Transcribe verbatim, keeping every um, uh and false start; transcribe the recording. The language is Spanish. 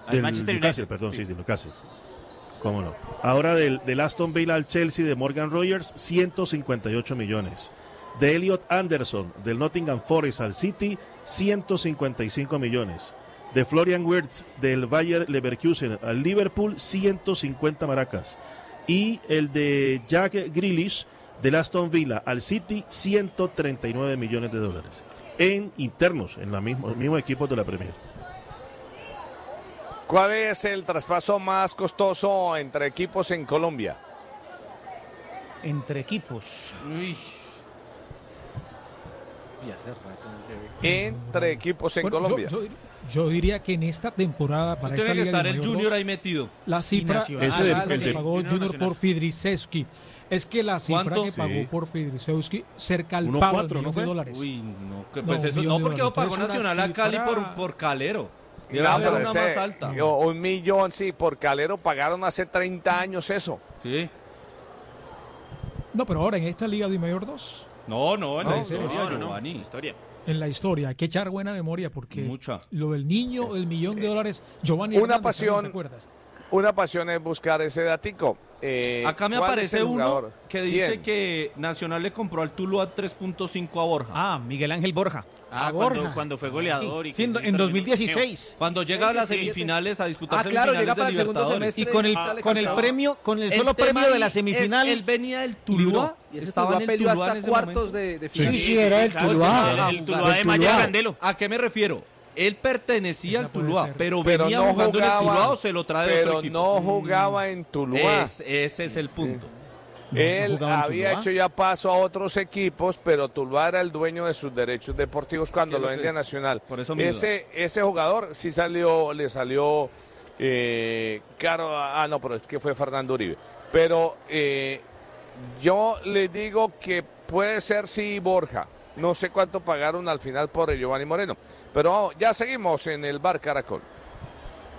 del Manchester Newcastle, United. Perdón, sí, sí, Newcastle. ¿Cómo no? Ahora del, del Aston Villa al Chelsea de Morgan Rogers, ciento cincuenta y ocho millones. De Elliot Anderson del Nottingham Forest al City, ciento cincuenta y cinco millones. De Florian Wirtz del Bayer Leverkusen al Liverpool, ciento cincuenta maracas. Y el de Jack Grealish del Aston Villa al City, ciento treinta y nueve millones de dólares. En internos, en la misma, los mismos equipos de la Premier. ¿Cuál es el traspaso más costoso entre equipos en Colombia? Entre equipos. Uy. Y hace rato no te veo. Entre equipos en Bueno, Colombia. Yo, yo, yo diría que en esta temporada para Tiene esta que Liga estar de el Mayor Junior dos, ahí metido. la cifra Nacional. ese Ese de del- que del- pagó Junior Junior Nacional. por Fidrisewski es que la cifra ¿Cuánto? que pagó Sí. por Fidrisewski cerca al uno pago cuatro, del ¿no millón fue? de dólares. Uy, no, que No, pues eso, millón no de porque dólares. pagó Entonces, Nacional una a Cali cifra- por, por Calero. Debe No, haber pero una ese- más alta. yo, un millón, sí, por Calero pagaron hace treinta años eso. Sí. No, pero ahora en esta Liga de Mayor dos, No, no, en No, la no, historia, no, no, Giovanni. Historia. en la historia, hay que echar buena memoria porque Mucha. lo del niño, el millón de dólares, Giovanni Una Hernández, pasión. ¿también te acuerdas? Una pasión es buscar ese datico. Eh, Acá me ¿cuál es aparece el uno jugador? que dice ¿Quién? que Nacional le compró al Tuluá tres punto cinco a Borja. Ah, Miguel Ángel Borja. Ah, A cuando, Borja. cuando fue goleador. y Sí, en, que en terminó dos mil dieciséis. Cuando llega a las sí, semifinales a disputar Ah, claro, semifinales llega para de el segundo Libertadores. semestre. Y con el, sale con el campeón. premio, con el El solo tema premio de ahí la semifinal. es, él venía del libró. Tuluá. Y ese Estaba en Tuluá el peleó Tuluá en hasta ese cuartos momento. de, de Sí, final. sí, era el claro, Tuluá. el- el Tuluá de El Maya Tuluá. Candelo. ¿A qué me refiero? Él pertenecía Esa al puede Tuluá, ser. pero, Pero venía no jugando en el jugaba, Tuluá o se lo trae de pero otro equipo. no jugaba en Tuluá. Es- ese es el punto. Él no jugaba en había Tuluá. hecho ya paso a otros equipos, pero Tuluá era el dueño de sus derechos deportivos cuando ¿Qué es lo lo que vendía a es? Nacional. Por eso mi ese ese jugador sí salió, le salió eh, caro. a- Ah, no, pero es que fue Fernando Uribe. Pero eh, yo le digo que puede ser sí Borja. No sé cuánto pagaron al final por Giovanni Moreno. Pero vamos, ya seguimos en el Bar Caracol.